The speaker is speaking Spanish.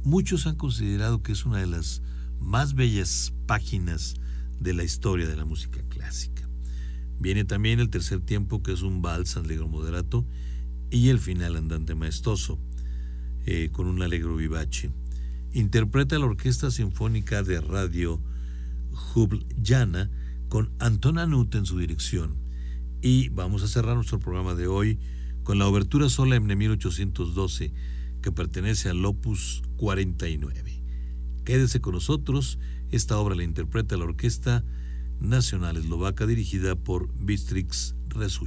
muchos han considerado que es una de las más bellas páginas de la historia de la música clásica. Viene también el tercer tiempo, que es un vals allegro moderato, y el final andante maestoso, con un allegro vivace. Interpreta la Orquesta Sinfónica de Radio Ljubljana con Anton Anut en su dirección. Y vamos a cerrar nuestro programa de hoy con la Obertura Solemne 1812, que pertenece al Opus 49. Quédese con nosotros. Esta obra la interpreta la Orquesta Nacional Eslovaca, dirigida por Bistrix Resuch.